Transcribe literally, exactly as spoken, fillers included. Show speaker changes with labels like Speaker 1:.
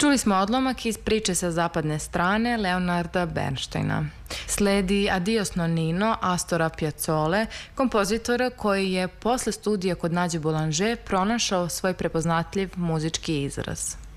Speaker 1: Čuli smo odlomak iz priče sa zapadne strane Leonarda Bernsteina. Sledi Adios Nonnino Astora Piazzole, kompozitora koji je posle studija kod Nađe Boulanger pronašao svoj prepoznatljiv muzički izraz.